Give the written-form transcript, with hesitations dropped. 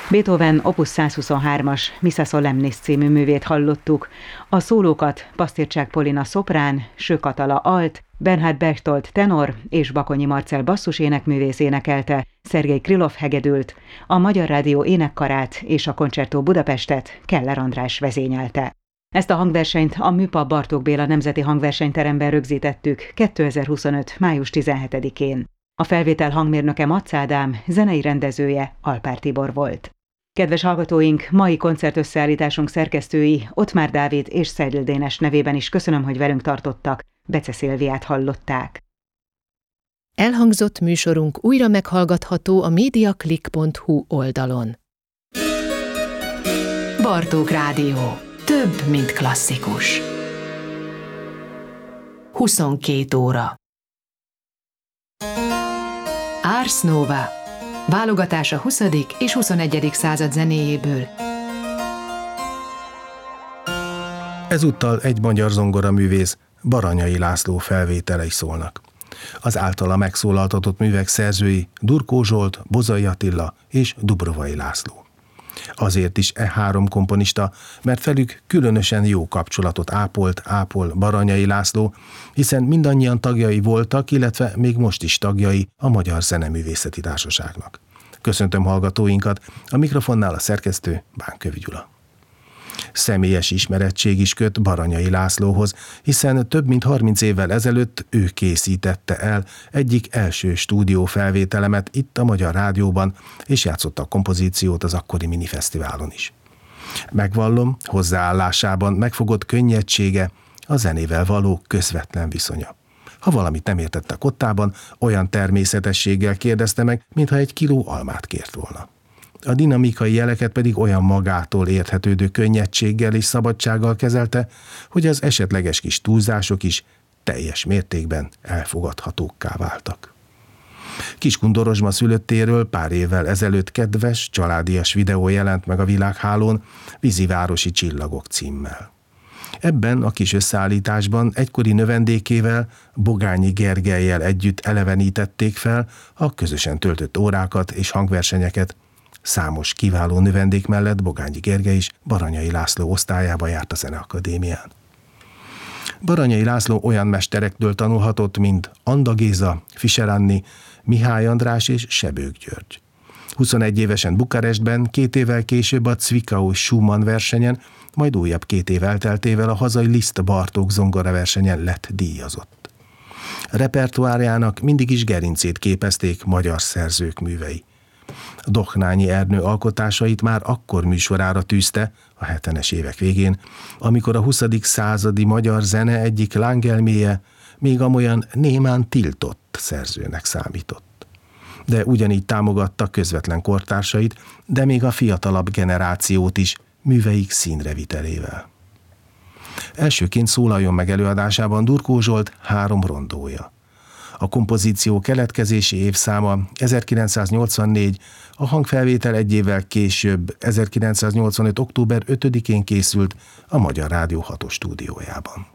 Beethoven Opus 123-as Missa Solemnis című művét hallottuk. A szólókat Pasztircsák Polina szoprán, Sök Atala alt, Bernhard Berchtold tenor és Bakonyi Marcell basszus énekművész énekelte, Szergej Krylov hegedült, a Magyar Rádió énekkarát és a Concerto Budapestet Keller András vezényelte. Ezt a hangversenyt a Műpa Bartók Béla Nemzeti Hangversenyteremben rögzítettük 2025. május 17-én. A felvétel hangmérnöke Matz Ádám, zenei rendezője Alpár Tibor volt. Kedves hallgatóink, mai koncertösszeállításunk szerkesztői Ottmár Dávid és Seidl Dénes nevében is köszönöm, hogy velünk tartottak. Bece Szilviát hallották. Elhangzott műsorunk újra meghallgatható a mediaclick.hu oldalon. Bartók Rádió. Több, mint klasszikus. 22 óra. Ars Nova. Válogatás a 20. és 21. század zenéjéből. Ezúttal egy magyar zongoraművész, Baranyai László felvételei szólnak. Az általa megszólaltatott művek szerzői Durkó Zsolt, Bozai Attila és Dubrovai László. Azért is három komponista, mert velük különösen jó kapcsolatot ápol Baranyai László, hiszen mindannyian tagjai voltak, illetve még most is tagjai a Magyar Zeneművészeti Társaságnak. Köszöntöm hallgatóinkat, a mikrofonnál a szerkesztő Bánkövi Gyula. Személyes ismerettség is köt Baranyai Lászlóhoz, hiszen több mint 30 évvel ezelőtt ő készítette el egyik első stúdiófelvételemet itt a Magyar Rádióban, és játszotta a kompozíciót az akkori minifesztiválon is. Megvallom, hozzáállásában megfogott könnyedsége, a zenével való közvetlen viszonya. Ha valamit nem értette kottában, olyan természetességgel kérdezte meg, mintha egy kiló almát kért volna. A dinamikai jeleket pedig olyan magától érthetődő könnyedséggel és szabadsággal kezelte, hogy az esetleges kis túlzások is teljes mértékben elfogadhatókká váltak. Kiskun-Dorozsma szülöttéről pár évvel ezelőtt kedves, családias videó jelent meg a világhálón, Vízivárosi csillagok címmel. Ebben a kis összeállításban egykori növendékével, Bogányi Gergellyel együtt elevenítették fel a közösen töltött órákat és hangversenyeket. Számos kiváló növendék mellett Bogányi Gergely is Baranyai László osztályába járt a Zeneakadémián. Baranyai László olyan mesterektől tanulhatott, mint Anda Géza, Fischer Anni, Mihály András és Sebők György. 21 évesen Bukarestben, 2 évvel később a Zwickau Schumann versenyen, majd újabb 2 év elteltével a hazai Liszt Bartók zongora versenyen lett díjazott. A repertoárjának mindig is gerincét képezték magyar szerzők művei. Doknányi Ernő alkotásait már akkor műsorára tűzte, a 70-es évek végén, amikor a 20. századi magyar zene egyik lángelméje még amolyan némán tiltott szerzőnek számított. De ugyanígy támogatta közvetlen kortársait, de még a fiatalabb generációt is műveik színre vitelével. Elsőként szólaljon meg előadásában Durkó Zsolt 3 rondója. A kompozíció keletkezési évszáma 1984, a hangfelvétel egy évvel később, 1985. október 5-én készült a Magyar Rádió 6-os stúdiójában.